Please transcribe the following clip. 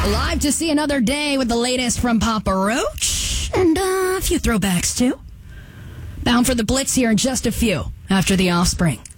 Live to see another day with the latest from Papa Roach and a few throwbacks too. Bound for the Blitz here in just a few after The Offspring.